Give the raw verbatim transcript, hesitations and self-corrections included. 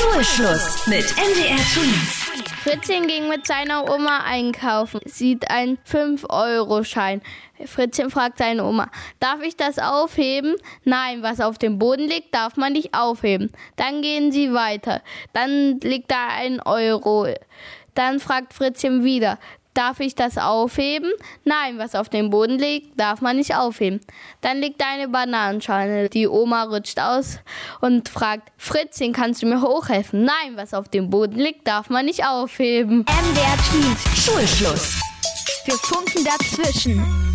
Schulschluss mit M D R Twins. Fritzchen ging mit seiner Oma einkaufen, sieht einen fünf Euro Schein. Fritzchen fragt seine Oma, darf ich das aufheben? Nein, was auf dem Boden liegt, darf man nicht aufheben. Dann gehen sie weiter. Dann liegt da ein Euro. Dann fragt Fritzchen wieder, darf ich das aufheben? Nein, was auf dem Boden liegt, darf man nicht aufheben. Dann liegt da eine Bananenschale. Die Oma rutscht aus und fragt, Fritzchen, kannst du mir hochhelfen? Nein, was auf dem Boden liegt, darf man nicht aufheben. M D R Twins. Schulschluss. Wir funken dazwischen.